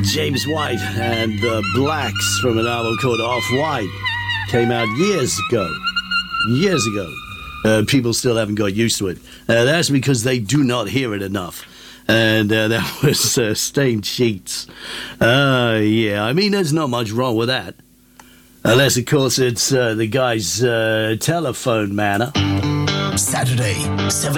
James White and the Blacks from an album called Off-White. Came out years ago. Years ago. People still haven't got used to it. That's because they do not hear it enough. And that was Stained Sheets. Yeah, I mean, there's not much wrong with that. Unless, of course, it's the guy's telephone manner. Saturday, 7